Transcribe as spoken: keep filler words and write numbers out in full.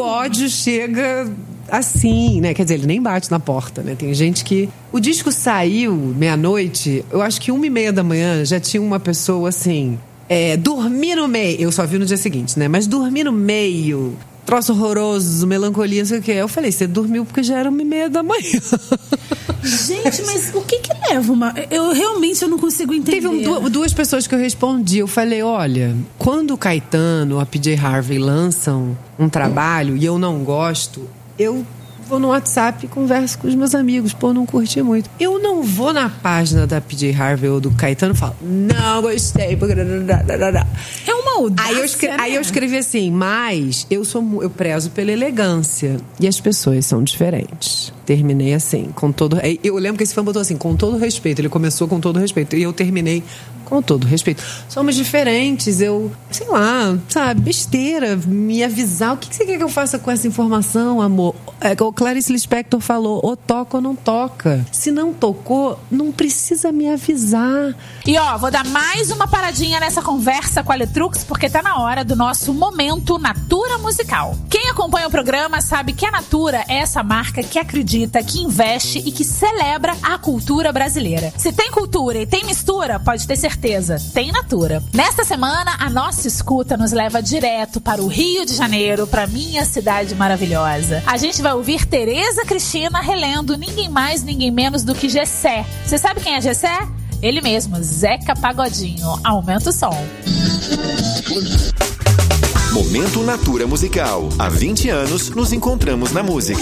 ódio chega assim, né? Quer dizer, ele nem bate na porta, né? Tem gente que... O disco saiu meia-noite, eu acho que uma e meia da manhã já tinha uma pessoa assim... É, dormir no meio... Eu só vi no dia seguinte, né? Mas dormir no meio... Troço horroroso, melancolia, não sei o que. Eu falei, você dormiu porque já era uma e meia da manhã. Gente, mas o que que leva uma... Eu realmente eu não consigo entender. Teve um, duas pessoas que eu respondi. Eu falei, olha, quando o Caetano ou a P J Harvey lançam um trabalho e eu não gosto, eu vou no WhatsApp e converso com os meus amigos. Pô, não curti muito. Eu não vou na página da P J Harvey ou do Caetano e falo, não gostei. É uma audácia, aí eu, escre- né? aí eu escrevi assim, mas eu, sou, eu prezo pela elegância. E as pessoas são diferentes. Terminei assim, com todo... Eu lembro que esse fã botou assim, com todo respeito. Ele começou com todo respeito. E eu terminei com todo respeito. Somos diferentes, eu... Sei lá, sabe, besteira. Me avisar. O que você quer que eu faça com essa informação, amor? É, o Clarice Lispector falou, ou toca ou não toca. Se não tocou, não precisa me avisar. E ó, vou dar mais uma paradinha nessa conversa com a Letrux, porque tá na hora do nosso momento Natura Musical. Quem acompanha o programa sabe que a Natura é essa marca que acredita, que investe e que celebra a cultura brasileira. Se tem cultura e tem mistura, pode ter certeza, tem Natura. Nesta semana, a nossa escuta nos leva direto para o Rio de Janeiro, para minha cidade maravilhosa. A gente vai ouvir Tereza Cristina relendo ninguém mais, ninguém menos do que Gessé. Você sabe quem é Gessé? Ele mesmo, Zeca Pagodinho. Aumenta o som. Momento Natura Musical. Há vinte anos nos encontramos na música.